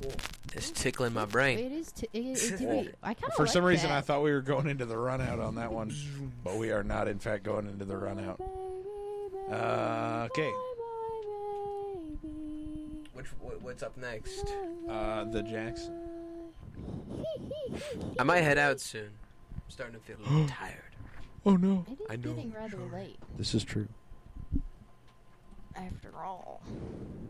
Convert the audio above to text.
It's tickling my brain. It is. I kind of. For some reason, that. I thought we were going into the run out on that one, but we are not, in fact, going into the run out. Okay. What's up next? The Jackson. I might head out soon. I'm starting to feel a little tired. Oh no! It is I know. getting rather late. This is true. After all.